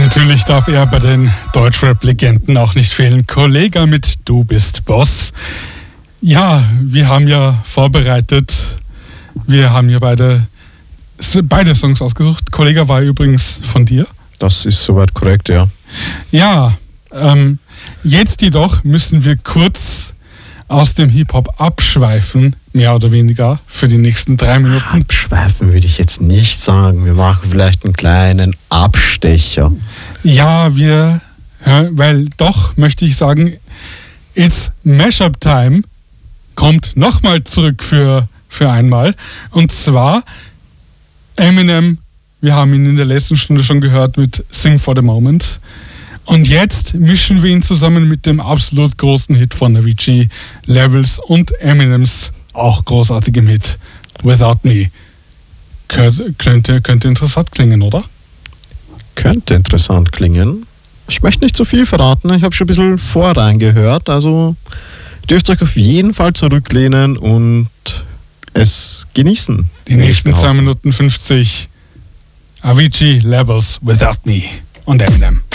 Natürlich darf er bei den Deutschrap-Legenden auch nicht fehlen. Kollega mit Du bist Boss. Ja, wir haben ja vorbereitet. Wir haben ja beide Songs ausgesucht. Kollega war übrigens von dir. Das ist soweit korrekt, ja. Ja, jetzt jedoch müssen wir kurz aus dem Hip-Hop abschweifen, mehr oder weniger, für die nächsten 3 Minuten. Abschweifen würde ich jetzt nicht sagen. Wir machen vielleicht einen kleinen Abstecher. Ja, weil doch, möchte ich sagen, It's Mashup Time kommt nochmal zurück für einmal. Und zwar Eminem, wir haben ihn in der letzten Stunde schon gehört mit Sing for the Moment. Und jetzt mischen wir ihn zusammen mit dem absolut großen Hit von Avicii, Levels, und Eminems auch großartigem Hit, Without Me. Könnte interessant klingen, oder? Könnte interessant klingen. Ich möchte nicht zu viel verraten, ich habe schon ein bisschen voreingehört, also dürft euch auf jeden Fall zurücklehnen und es genießen. Die nächsten 2 Minuten 50. Avicii, Levels, Without Me und Eminem.